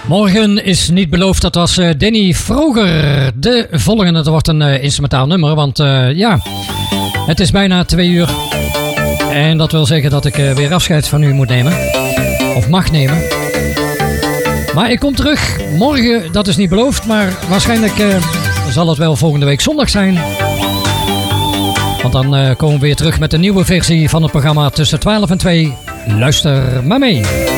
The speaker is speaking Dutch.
Morgen is niet beloofd, dat was Danny Vroger. De volgende, dat wordt een instrumentaal nummer, want ja, het is bijna 2 uur. En dat wil zeggen dat ik weer afscheid van u moet nemen. Of mag nemen. Maar ik kom terug. Morgen, dat is niet beloofd, maar waarschijnlijk zal het wel volgende week zondag zijn. Want dan komen we weer terug met een nieuwe versie van het programma tussen 12 en 2. Luister maar mee.